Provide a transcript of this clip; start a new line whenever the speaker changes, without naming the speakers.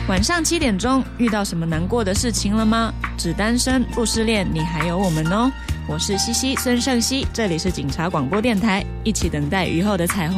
晚上7点钟遇到什么难过的事情了吗？只单身不失恋，你还有我们哦。我是西西孙盛熙，这里是警察广播电台，一起等待雨后的彩虹。